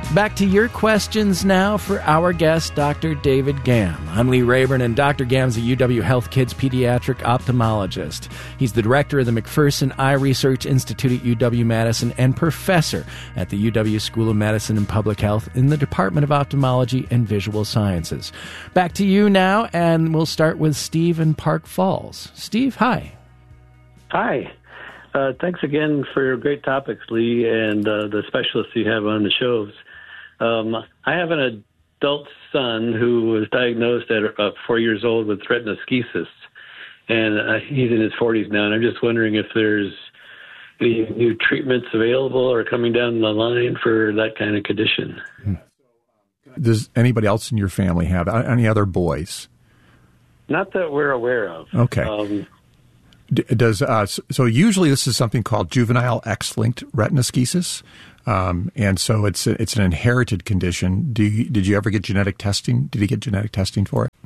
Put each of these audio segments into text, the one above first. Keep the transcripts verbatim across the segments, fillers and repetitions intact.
Back to your questions now for our guest, Doctor David Gamm. I'm Lee Rayburn, and Doctor Gamm's a U W Health Kids pediatric ophthalmologist. He's the director of the McPherson Eye Research Institute at U W-Madison and professor at the U W School of Medicine and Public Health in the Department of Ophthalmology and Visual Sciences. Back to you now, and we'll start with Steve in Park Falls. Steve, hi. Hi. Uh, thanks again for your great topics, Lee, and uh, the specialists you have on the shows. Um, I have an adult son who was diagnosed at uh, four years old with retinoschisis, and uh, he's in his forties now, and I'm just wondering if there's any new treatments available or coming down the line for that kind of condition. Does anybody else in your family have any other boys? Not that we're aware of. Okay. Um, Does uh, so usually this is something called juvenile X-linked retinoschisis, um, and so it's a, it's an inherited condition. Do you, did you ever get genetic testing? Did he get genetic testing for it?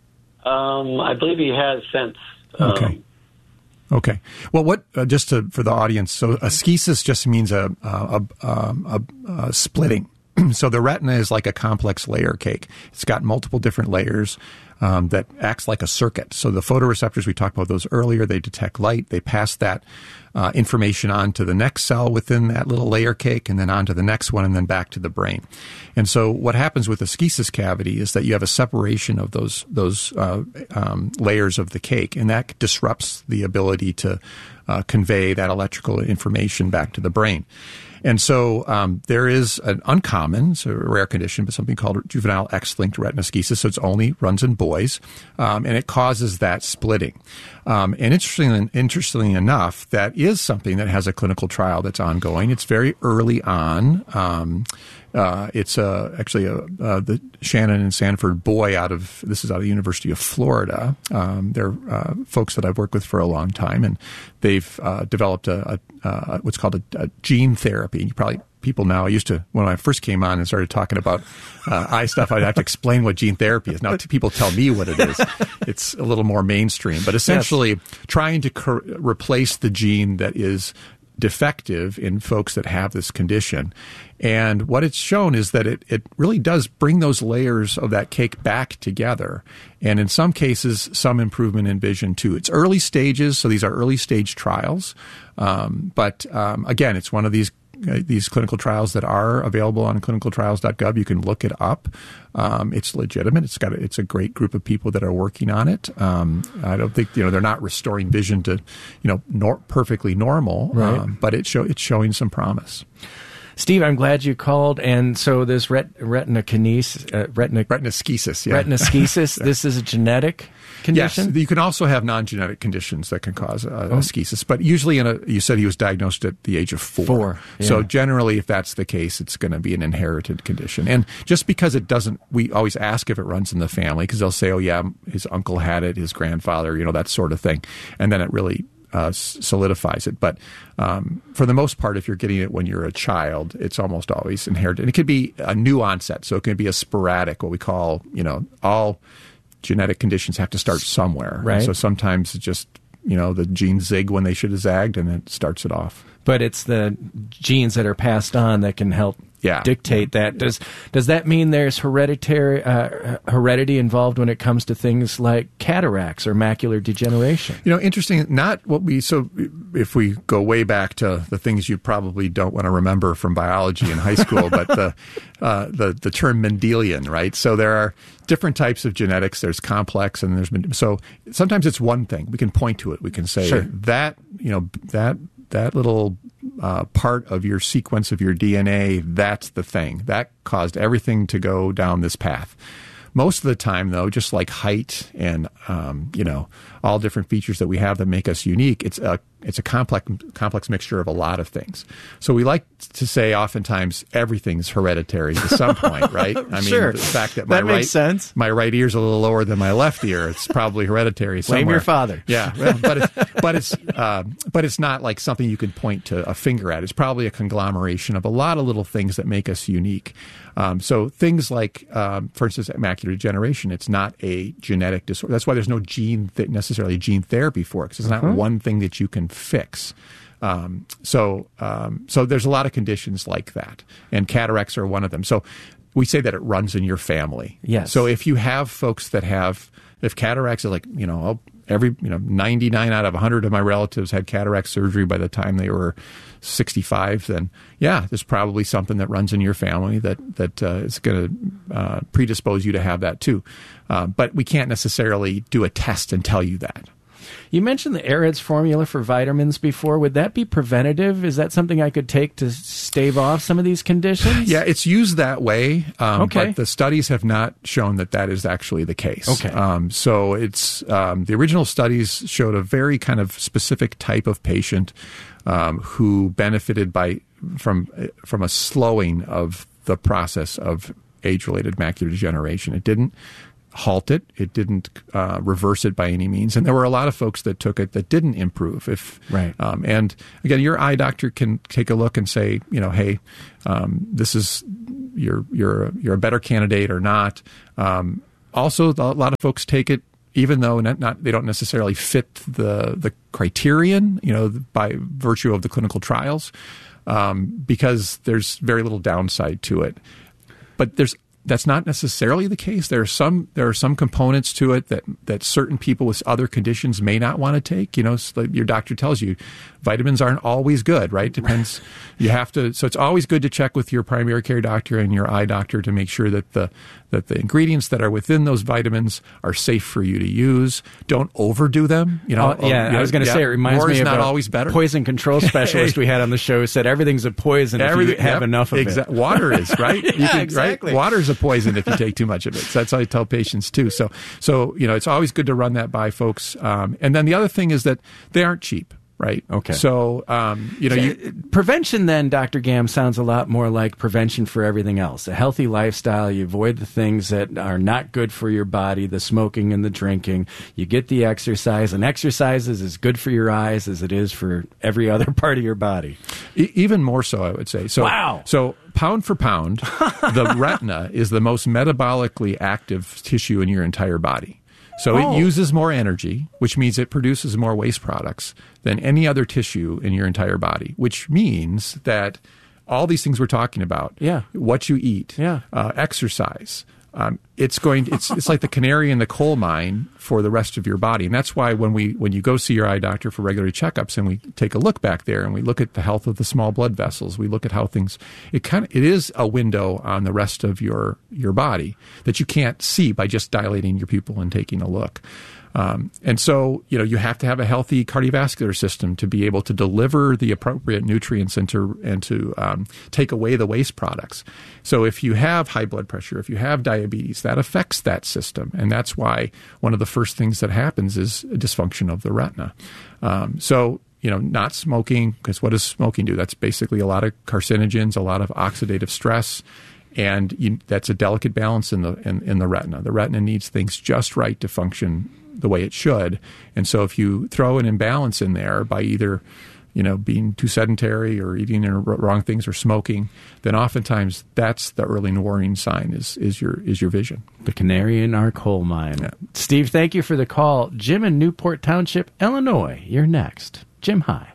Um, I believe he has since. Um, okay. Okay. Well, what uh, just to, for the audience? So a schisis just means a a, a, a, a splitting. So the retina is like a complex layer cake. It's got multiple different layers um, that acts like a circuit. So the photoreceptors, we talked about those earlier, they detect light. They pass that uh, information on to the next cell within that little layer cake and then on to the next one and then back to the brain. And so what happens with a schisis cavity is that you have a separation of those, those uh, um, layers of the cake, and that disrupts the ability to uh, convey that electrical information back to the brain. And so um, there is an uncommon, so a rare condition, but something called juvenile X-linked retinoschisis. So it's only runs in boys, um, and it causes that splitting. Um, and interestingly, interestingly enough, that is something that has a clinical trial that's ongoing. It's very early on. Um, uh, it's uh, actually a, uh, the Shannon and Sanford boy out of, this is out of the University of Florida. Um, they're uh, folks that I've worked with for a long time, and they've uh, developed a, a, a what's called a, a gene therapy. You probably people now, I used to, when I first came on and started talking about uh, eye stuff, I'd have to explain what gene therapy is. Now t- people tell me what it is. It's a little more mainstream, but essentially yes. trying to cor- replace the gene that is defective in folks that have this condition. And what it's shown is that it, it really does bring those layers of that cake back together. And in some cases, some improvement in vision too. It's early stages, so these are early stage trials. Um, but um, again, it's one of these Uh, these clinical trials that are available on clinical trials dot gov. You can look it up. Um, it's legitimate. It's got a, it's a great group of people that are working on it. Um, I don't think you know they're not restoring vision to you know nor- perfectly normal, right. um, but it show it's showing some promise. Steve, I'm glad you called. And so this ret- retinokinesis, uh, retina- retinoschisis, yeah. retinoschisis, yeah. This is a genetic condition? Yes, you can also have non-genetic conditions that can cause uh, oh. a schisis. But usually, in a, you said he was diagnosed at the age of four. Four, yeah. So generally, if that's the case, it's going to be an inherited condition. And just because it doesn't, we always ask if it runs in the family, because they'll say, oh yeah, his uncle had it, his grandfather, you know, that sort of thing. And then it really Uh, solidifies it. But um, for the most part, if you're getting it when you're a child, it's almost always inherited. And it could be a new onset, so it can be a sporadic, what we call, you know, all genetic conditions have to start somewhere. Right. And so sometimes it's just, you know, the genes zig when they should have zagged, and it starts it off. But it's the genes that are passed on that can help yeah. dictate that. Does does that mean there's hereditary uh, heredity involved when it comes to things like cataracts or macular degeneration? You know, interesting. Not what we so if we go way back to the things you probably don't want to remember from biology in high school, but the uh, the the term Mendelian, right? So there are different types of genetics. There's complex, and there's so sometimes it's one thing. We can point to it. We can say sure. that you know that. That little uh, part of your sequence of your D N A, that's the thing. That caused everything to go down this path. Most of the time, though, just like height and, um, you know, all different features that we have that make us unique, it's a it's a complex complex mixture of a lot of things. So we like to say oftentimes everything's hereditary to some point, right? I mean, sure. the fact that my that makes right sense. my right ear's a little lower than my left ear, it's probably hereditary somewhere. Blame your father. Yeah, well, but it's but it's uh, but it's not like something you can point to a finger at. It's probably a conglomeration of a lot of little things that make us unique. Um, so things like, um, for instance, macular degeneration, it's not a genetic disorder. That's why there's no gene th- necessarily gene therapy for it, because it's not uh-huh. one thing that you can fix. Um, so, um, so there's a lot of conditions like that, and cataracts are one of them. So we say that it runs in your family. Yes. So if you have folks that have, if cataracts are like, you know, every, you know, ninety-nine out of one hundred of my relatives had cataract surgery by the time they were sixty-five, then yeah, there's probably something that runs in your family that, that uh, is going to uh, predispose you to have that too. Uh, but we can't necessarily do a test and tell you that. You mentioned the AirHeads formula for vitamins before. Would that be preventative? Is that something I could take to stave off some of these conditions? Yeah, it's used that way, um, okay. but the studies have not shown that that is actually the case. Okay. Um, so it's um, the original studies showed a very kind of specific type of patient um, who benefited by from from a slowing of the process of age-related macular degeneration. It didn't halt it. It didn't uh, reverse it by any means. And there were a lot of folks that took it that didn't improve. If right. Um, and again, your eye doctor can take a look and say, you know, hey, um, this is you're you're you're a better candidate or not. Um, also, a lot of folks take it even though not, not they don't necessarily fit the the criterion, you know, by virtue of the clinical trials, um, because there's very little downside to it. But there's That's not necessarily the case. There are some there are some components to it that, that certain people with other conditions may not want to take. You know, so like your doctor tells you, vitamins aren't always good, right? Depends. You have to. So it's always good to check with your primary care doctor and your eye doctor to make sure that the that the ingredients that are within those vitamins are safe for you to use. Don't overdo them. You know. Oh, yeah, you know, I was going to yeah, say it reminds me of not a always better. poison control specialist we had on the show who said everything's a poison Everything, if you have yep, enough of exa- it. Water is, right? yeah, you can, exactly. Right? Water's a poison if you take too much of it. So that's how I tell patients too. So, so you know, it's always good to run that by folks. Um, and then the other thing is that they aren't cheap. Right. Okay. So, um, you know, so, you, prevention then, Doctor Gam, sounds a lot more like prevention for everything else. A healthy lifestyle, you avoid the things that are not good for your body, the smoking and the drinking. You get the exercise, and exercise is as good for your eyes as it is for every other part of your body. E- even more so, I would say. So, wow. So pound for pound, the retina is the most metabolically active tissue in your entire body. So oh. it uses more energy, which means it produces more waste products than any other tissue in your entire body, which means that all these things we're talking about, yeah. what you eat, yeah. uh, exercise, um, it's going. It's it's like the canary in the coal mine for the rest of your body, and that's why when we when you go see your eye doctor for regular checkups, and we take a look back there, and we look at the health of the small blood vessels, we look at how things. It kind of it is a window on the rest of your your body that you can't see by just dilating your pupil and taking a look. Um, and so, you know, you have to have a healthy cardiovascular system to be able to deliver the appropriate nutrients and to and to um, take away the waste products. So if you have high blood pressure, if you have diabetes, that affects that system. And that's why one of the first things that happens is a dysfunction of the retina. Um, so, you know, not smoking, because what does smoking do? That's basically a lot of carcinogens, a lot of oxidative stress. And you, that's a delicate balance in the in, in the retina. The retina needs things just right to function the way it should. And so if you throw an imbalance in there by either, you know, being too sedentary or eating the wrong things or smoking, then oftentimes that's the early warning sign is is your is your vision. The canary in our coal mine. Yeah. Steve, thank you for the call. Jim in Newport Township, Illinois, you're next. Jim, hi.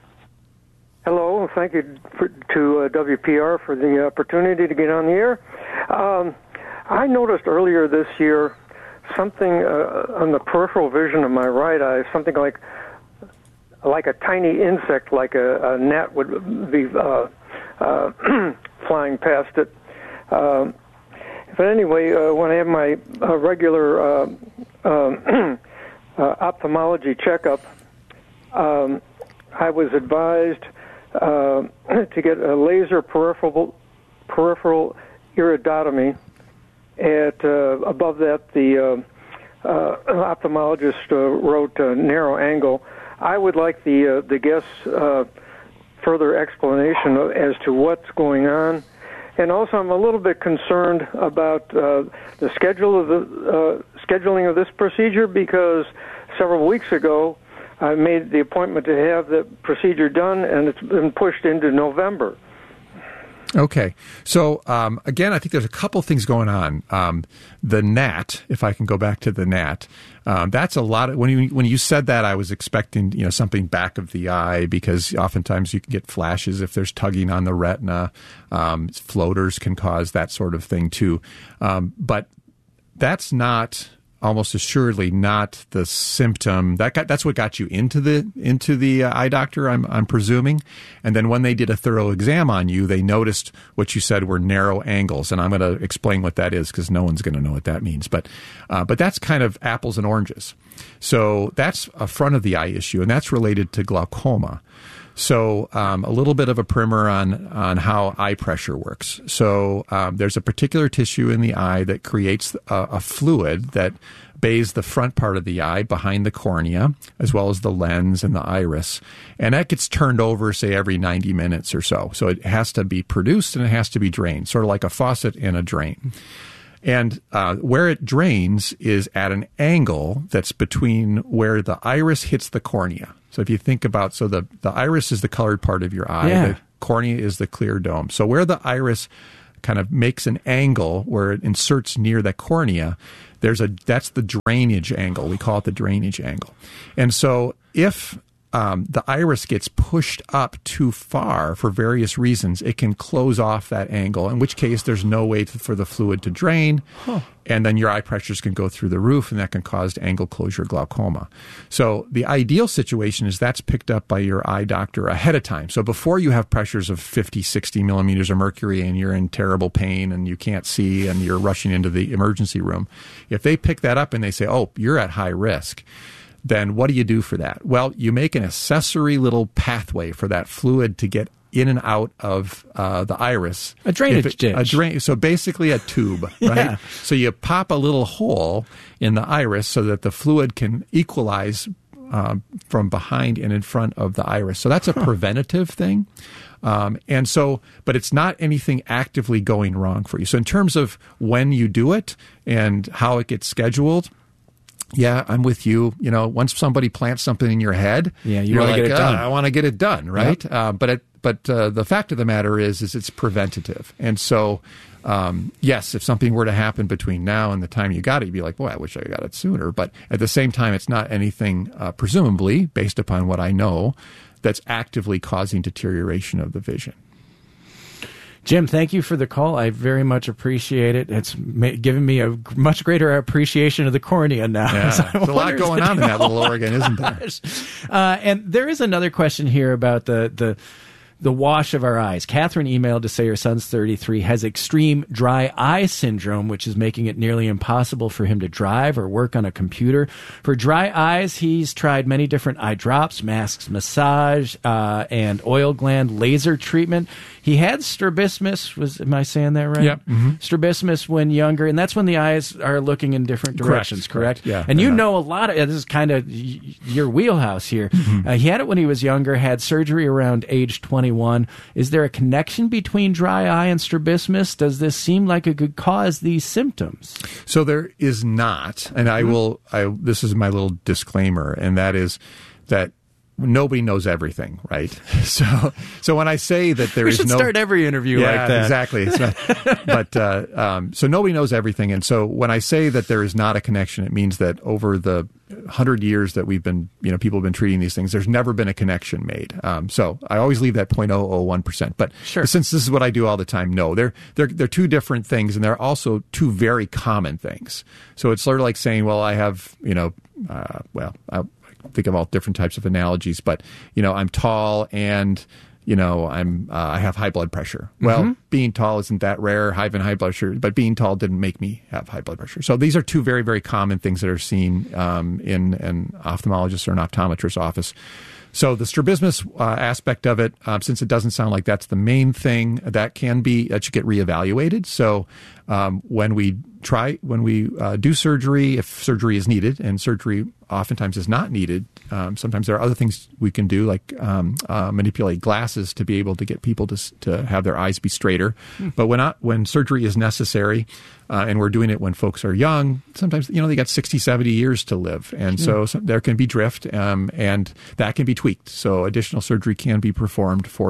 Hello, thank you for, to uh, W P R for the opportunity to get on the air. Um, I noticed earlier this year something uh, on the peripheral vision of my right eye, something like like a tiny insect, like a, a gnat would be uh, uh, flying past it. Uh, but anyway, uh, when I have my uh, regular uh, uh, uh, ophthalmology checkup, um, I was advised uh, to get a laser peripheral peripheral iridotomy. At uh, above that, the uh, uh, ophthalmologist uh, wrote uh, narrow angle. I would like the uh, the guest's uh, further explanation as to what's going on, and also I'm a little bit concerned about uh, the schedule of the uh, scheduling of this procedure, because several weeks ago I made the appointment to have the procedure done, and it's been pushed into November. Okay. So, um, again, I think there's a couple things going on. Um, the gnat, if I can go back to the gnat, um, that's a lot of, when you, when you said that, I was expecting, you know, something back of the eye, because oftentimes you can get flashes if there's tugging on the retina. Um, floaters can cause that sort of thing too. Um, but that's not, almost assuredly not the symptom that got, that's what got you into the into the uh, eye doctor, I'm I'm presuming. And then when they did a thorough exam on you, they noticed what you said were narrow angles, and I'm going to explain what that is because no one's going to know what that means. But uh, but that's kind of apples and oranges. So that's a front of the eye issue, and that's related to glaucoma. So um, a little bit of a primer on, on how eye pressure works. So um, there's a particular tissue in the eye that creates a, a fluid that bathes the front part of the eye behind the cornea, as well as the lens and the iris. And that gets turned over, say, every ninety minutes or so. So it has to be produced and it has to be drained, sort of like a faucet in a drain. And uh, where it drains is at an angle that's between where the iris hits the cornea. So if you think about, so the, the iris is the colored part of your eye. Yeah. The cornea is the clear dome. So where the iris kind of makes an angle where it inserts near the cornea, there's a that's the drainage angle. We call it the drainage angle. And so if um, the iris gets pushed up too far for various reasons, it can close off that angle, in which case there's no way to, for the fluid to drain. Huh. And then your eye pressures can go through the roof, and that can cause angle closure glaucoma. So the ideal situation is that's picked up by your eye doctor ahead of time. So before you have pressures of fifty, sixty millimeters of mercury and you're in terrible pain and you can't see and you're rushing into the emergency room, if they pick that up and they say, oh, you're at high risk, then what do you do for that? Well, you make an accessory little pathway for that fluid to get in and out of uh, the iris. A drainage it, ditch. A drain, so basically a tube, yeah. right? So you pop a little hole in the iris so that the fluid can equalize uh, from behind and in front of the iris. So that's a huh. preventative thing. Um, and so, but it's not anything actively going wrong for you. So in terms of when you do it and how it gets scheduled, yeah, I'm with you. You know, once somebody plants something in your head, yeah, you you're want like, to get it oh, done. I want to get it done, right? Yep. Uh, but it, but uh, the fact of the matter is, is it's preventative. And so, um, yes, if something were to happen between now and the time you got it, you'd be like, boy, I wish I got it sooner. But at the same time, it's not anything, uh, presumably, based upon what I know, that's actively causing deterioration of the vision. Jim, thank you for the call. I very much appreciate it. It's ma- given me a much greater appreciation of the cornea now. Yeah, so there's a lot going on in that little organ, isn't there? Uh, and there is another question here about the the the wash of our eyes. Catherine emailed to say her son's thirty-three, has extreme dry eye syndrome, which is making it nearly impossible for him to drive or work on a computer. For dry eyes, he's tried many different eye drops, masks, massage, uh, and oil gland laser treatment. He had strabismus. Was am I saying that right? Yep. Mm-hmm. Strabismus when younger, and that's when the eyes are looking in different directions, correct? correct? correct. Yeah. And you not. know a lot of, this is kind of y- your wheelhouse here. Mm-hmm. Uh, he had it when he was younger, had surgery around age twenty-one. Is there a connection between dry eye and strabismus? Does this seem like it could cause these symptoms? So there is not, and I will, I, this is my little disclaimer, and that is that nobody knows everything, right? So, so when I say that there we is should no, start every interview yeah, like that. Exactly. It's not, but uh, um, so nobody knows everything, and so when I say that there is not a connection, it means that over the hundred years that we've been, you know, people have been treating these things, there's never been a connection made. Um, so I always leave that zero point zero zero one percent. But sure. since this is what I do all the time, no, they're they're they're two different things, and they're also two very common things. So it's sort of like saying, well, I have, you know, uh, well, I, think of all different types of analogies, but you know, I'm tall and you know, I'm uh, I have high blood pressure. Well, mm-hmm. being tall isn't that rare. Having high blood pressure, but being tall didn't make me have high blood pressure. So these are two very, very common things that are seen um, in an ophthalmologist or an optometrist's office. So the strabismus uh, aspect of it, uh, since it doesn't sound like that's the main thing, that can be that should get reevaluated. So um, when we try when we uh, do surgery, if surgery is needed, and surgery oftentimes is not needed, um, sometimes there are other things we can do, like um, uh, manipulate glasses to be able to get people to to have their eyes be straighter. Mm. But when not, when surgery is necessary, uh, and we're doing it when folks are young, sometimes you know they got sixty, seventy years to live, and so, so there can be drift, um, and that can be tweaked. So additional surgery can be performed for that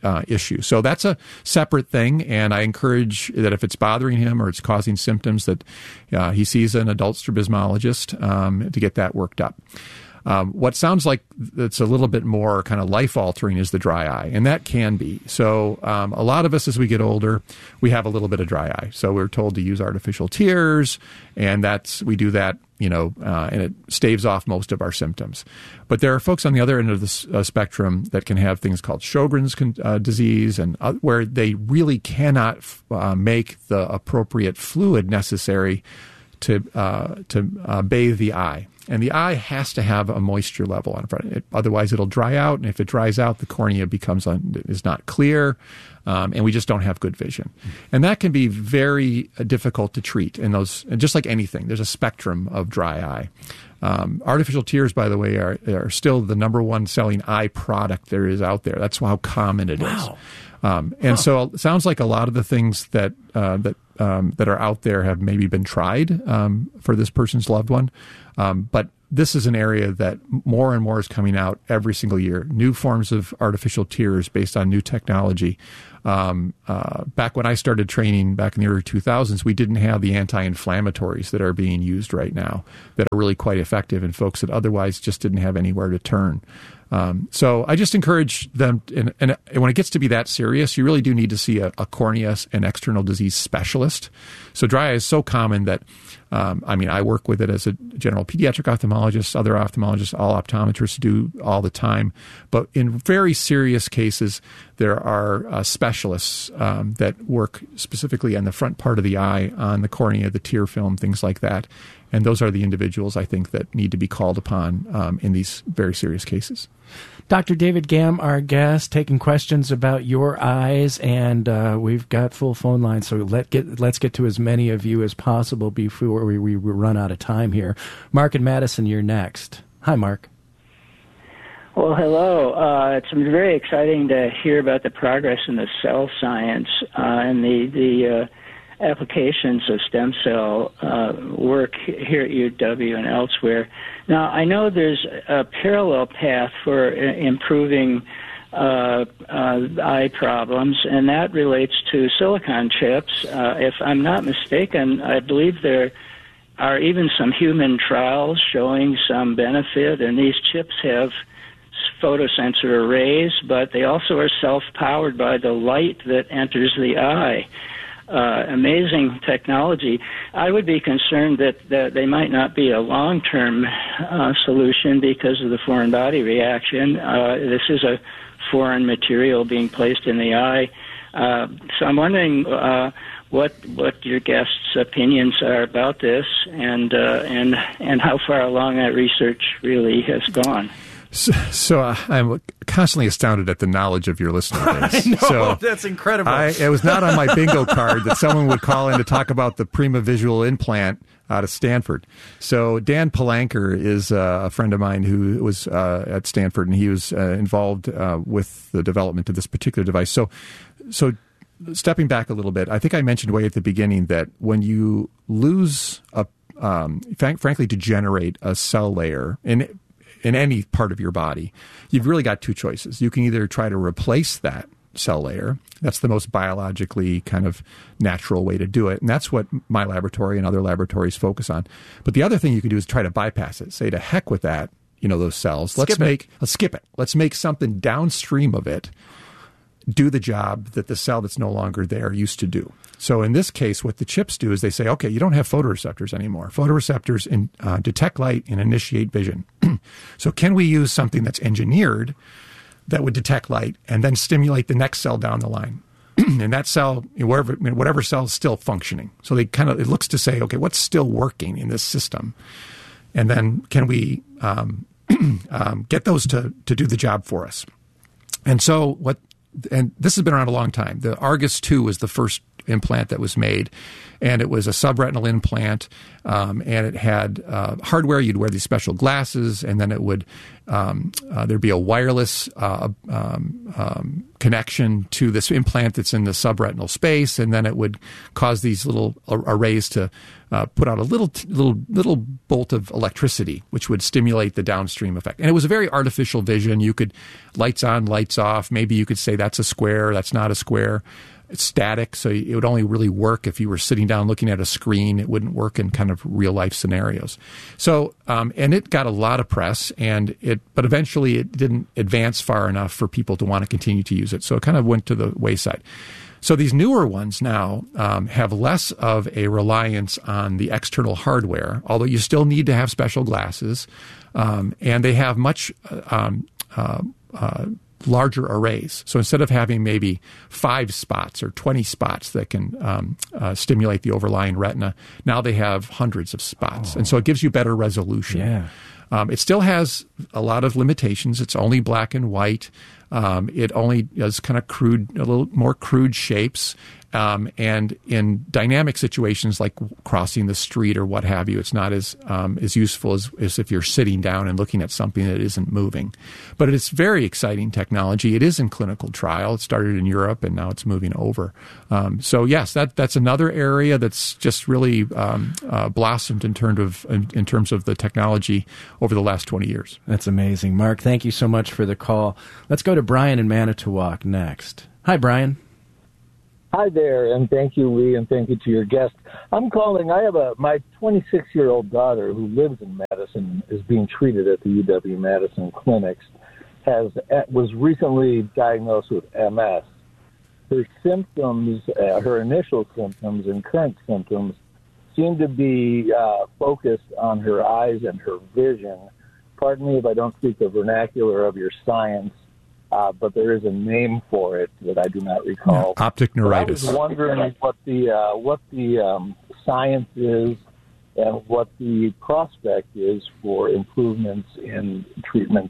uh, issue. So that's a separate thing, and I encourage that if it's bothering him or it's causing symptoms, that uh, he sees an adult strabismologist um, to get that worked up. Um, what sounds like it's a little bit more kind of life-altering is the dry eye, and that can be. So um, a lot of us, as we get older, we have a little bit of dry eye. So we're told to use artificial tears, and that's we do that, you know, uh, and it staves off most of our symptoms. But there are folks on the other end of the uh, spectrum that can have things called Sjogren's uh, disease, and uh, where they really cannot uh, make the appropriate fluid necessary to uh, to uh, bathe the eye. And the eye has to have a moisture level on front. It, otherwise, it'll dry out. And if it dries out, the cornea becomes un, is not clear, um, and we just don't have good vision. And that can be very uh, difficult to treat. And those, and just like anything, there's a spectrum of dry eye. Um, artificial tears, by the way, are, are still the number one selling eye product there is out there. That's how common it wow. is. Um, and huh. so it sounds like a lot of the things that uh, that um, that are out there have maybe been tried um, for this person's loved one. Um, but this is an area that more and more is coming out every single year. New forms of artificial tears based on new technology. Um, uh, back when I started training back in the early two thousands, we didn't have the anti-inflammatories that are being used right now that are really quite effective in folks that otherwise just didn't have anywhere to turn. Um, so I just encourage them, and, and when it gets to be that serious, you really do need to see a, a cornea and external disease specialist. So dry eye is so common that, um, I mean, I work with it as a general pediatric ophthalmologist, other ophthalmologists, all optometrists do all the time. But in very serious cases, there are uh, specialists um, that work specifically on the front part of the eye, on the cornea, the tear film, things like that. And those are the individuals, I think, that need to be called upon um, in these very serious cases. Doctor David Gamm, our guest, taking questions about your eyes, and uh, we've got full phone lines, so let get, let's get to as many of you as possible before we, we run out of time here. Mark and Madison, you're next. Hi, Mark. Well, hello. Uh, it's very exciting to hear about the progress in the cell science uh, and the, the uh, applications of stem cell uh, work here at U W and elsewhere. Now, I know there's a parallel path for uh, improving uh, uh, eye problems, and that relates to silicon chips. Uh, if I'm not mistaken, I believe there are even some human trials showing some benefit, and these chips have photosensor arrays, but they also are self-powered by the light that enters the eye. Uh, amazing technology. I would be concerned that, that they might not be a long-term uh, solution because of the foreign body reaction. Uh, this is a foreign material being placed in the eye. Uh, so I'm wondering uh, what what your guests' opinions are about this, and uh, and and how far along that research really has gone. So, so uh, I'm constantly astounded at the knowledge of your listener base. I know, so that's incredible. I, it was not on my bingo card that someone would call in to talk about the Prima Visual implant out of Stanford. So Dan Palanker is uh, a friend of mine who was uh, at Stanford, and he was uh, involved uh, with the development of this particular device. So, so stepping back a little bit, I think I mentioned way at the beginning that when you lose a, um, frankly, to generate a cell layer in in any part of your body, you've really got two choices. You can either try to replace that cell layer. That's the most biologically kind of natural way to do it. And that's what my laboratory and other laboratories focus on. But the other thing you can do is try to bypass it. Say, to heck with that, you know, those cells. Let's make, let's skip it. Let's make something downstream of it do the job that the cell that's no longer there used to do. So in this case, what the chips do is they say, okay, you don't have photoreceptors anymore. Photoreceptors in, uh, detect light and initiate vision. So can we use something that's engineered that would detect light and then stimulate the next cell down the line? And that cell, wherever, whatever cell is still functioning. So they kind of, it looks to say, okay, what's still working in this system? And then can we um, um, get those to, to do the job for us? And so what, and this has been around a long time. The Argus two was the first implant that was made, and it was a subretinal implant, um, and it had uh, hardware. You'd wear these special glasses, and then it would um, uh, there'd be a wireless uh, um, um, connection to this implant that's in the subretinal space, and then it would cause these little arrays to uh, put out a little little little bolt of electricity, which would stimulate the downstream effect. And it was a very artificial vision. You could lights on, lights off. Maybe you could say that's a square, that's not a square. It's static, so it would only really work if you were sitting down looking at a screen. It wouldn't work in kind of real-life scenarios. So, um, and it got a lot of press, and it, but eventually it didn't advance far enough for people to want to continue to use it. So it kind of went to the wayside. So these newer ones now um, have less of a reliance on the external hardware, although you still need to have special glasses, um, and they have much um, uh, uh, larger arrays. So instead of having maybe five spots or twenty spots that can um, uh, stimulate the overlying retina, now they have hundreds of spots. Oh. And so it gives you better resolution. Yeah. Um, it still has a lot of limitations. It's only black and white. Um, it only does kind of crude, a little more crude shapes. Um, and in dynamic situations like crossing the street or what have you, it's not as um, as useful as, as if you're sitting down and looking at something that isn't moving. But it's very exciting technology. It is in clinical trial. It started in Europe, and now it's moving over. Um, so yes, that that's another area that's just really um, uh, blossomed in terms of in, in terms of the technology over the last twenty years. That's amazing, Mark. Thank you so much for the call. Let's go to Brian in Manitowoc next. Hi, Brian. Hi there, and thank you, Lee, and thank you to your guest. I'm calling. I have a my twenty-six-year-old daughter who lives in Madison, is being treated at the U W Madison clinics, has was recently diagnosed with M S. Her symptoms, uh, her initial symptoms and current symptoms seem to be uh, focused on her eyes and her vision. Pardon me if I don't speak the vernacular of your science. Uh, but there is a name for it that I do not recall. Yeah, optic neuritis. But I was wondering what the uh, what the um, science is and what the prospect is for improvements in treatment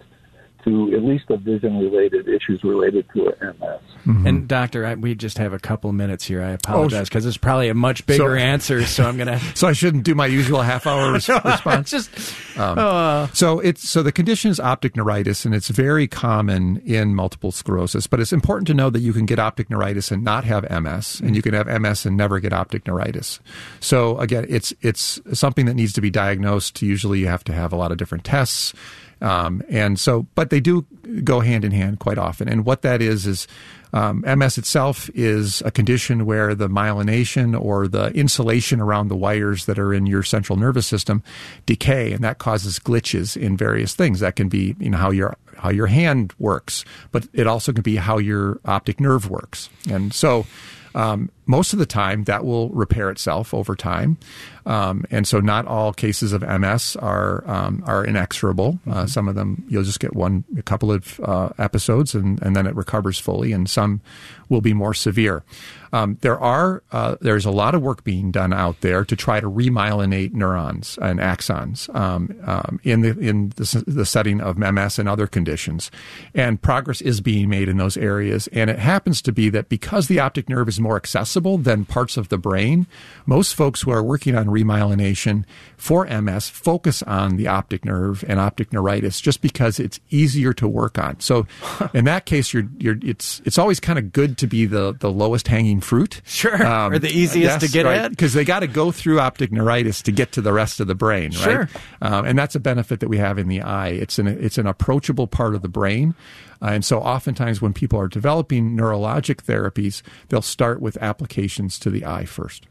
to at least the vision-related issues related to M S. Mm-hmm. And Doctor, I, we just have a couple minutes here. I apologize because oh, it's probably a much bigger so, answer. So I'm gonna. So I shouldn't do my usual half-hour response. just. Um, uh, so it's so the condition is optic neuritis, and it's very common in multiple sclerosis. But it's important to know that you can get optic neuritis and not have M S, and you can have M S and never get optic neuritis. So again, it's it's something that needs to be diagnosed. Usually, you have to have a lot of different tests. Um, and so, but they do go hand in hand quite often. And what that is, is um, M S itself is a condition where the myelination or the insulation around the wires that are in your central nervous system decay, and that causes glitches in various things. That can be, you know, how your how your hand works, but it also can be how your optic nerve works. And so Um, most of the time, that will repair itself over time. Um, and so not all cases of M S are um, are inexorable. Mm-hmm. Uh, some of them, you'll just get one, a couple of uh, episodes, and, and then it recovers fully, and some will be more severe. Um, there are uh, there's a lot of work being done out there to try to remyelinate neurons and axons um, um, in the in the, the setting of M S and other conditions, and progress is being made in those areas. And it happens to be that because the optic nerve is more accessible than parts of the brain, most folks who are working on remyelination for M S focus on the optic nerve and optic neuritis just because it's easier to work on. So in that case, you're you're it's it's always kind of good to be the the lowest hanging fruit. Sure. Um, or the easiest yes, to get right, at. Because they got to go through optic neuritis to get to the rest of the brain, sure. right? Um, and that's a benefit that we have in the eye. It's an, it's an approachable part of the brain. Uh, and so oftentimes when people are developing neurologic therapies, they'll start with applications to the eye first.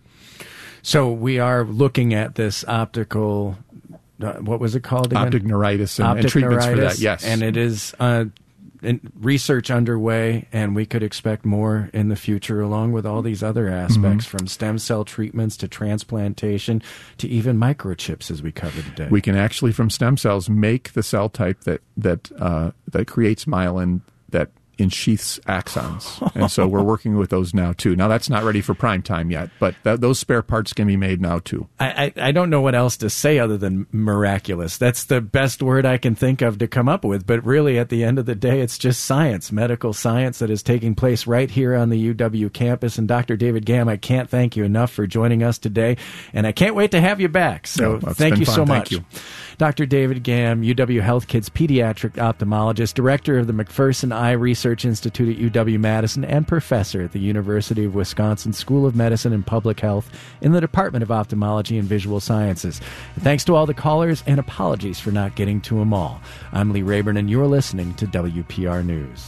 So we are looking at this optical, uh, what was it called again? Optic neuritis and, optic and treatments neuritis, for that, yes. And it is uh, in research underway, and we could expect more in the future along with all these other aspects, mm-hmm. from stem cell treatments to transplantation to even microchips, as we covered today. We can actually, from stem cells, make the cell type that that uh, that creates myelin that ensheaths axons. And so we're working with those now, too. Now, that's not ready for prime time yet, but th- those spare parts can be made now, too. I, I, I don't know what else to say other than miraculous. That's the best word I can think of to come up with. But really, at the end of the day, it's just science, medical science that is taking place right here on the U W campus. And Doctor David Gamm, I can't thank you enough for joining us today. And I can't wait to have you back. So no, thank you fun. so much. Thank you. Doctor David Gamm, U W Health Kids pediatric ophthalmologist, director of the McPherson Eye Research Institute at U W-Madison, and professor at the University of Wisconsin School of Medicine and Public Health in the Department of Ophthalmology and Visual Sciences. And thanks to all the callers, and apologies for not getting to them all. I'm Lee Rayburn, and you're listening to W P R News.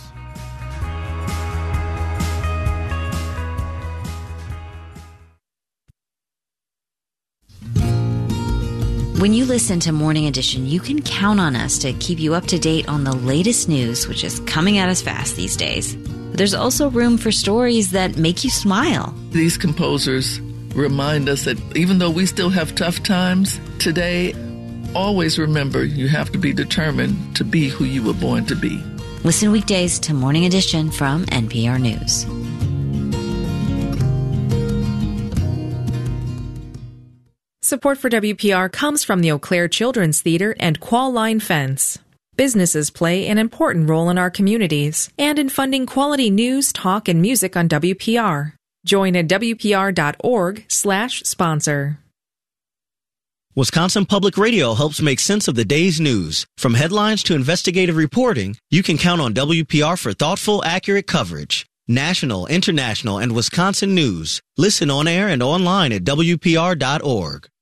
When you listen to Morning Edition, you can count on us to keep you up to date on the latest news, which is coming at us fast these days. But there's also room for stories that make you smile. These composers remind us that even though we still have tough times today, always remember you have to be determined to be who you were born to be. Listen weekdays to Morning Edition from N P R News. Support for W P R comes from the Eau Claire Children's Theater and Qual Line Fence. Businesses play an important role in our communities and in funding quality news, talk, and music on W P R. Join at W P R dot org slash sponsor. Wisconsin Public Radio helps make sense of the day's news. From headlines to investigative reporting, you can count on W P R for thoughtful, accurate coverage. National, international, and Wisconsin news. Listen on air and online at W P R dot org.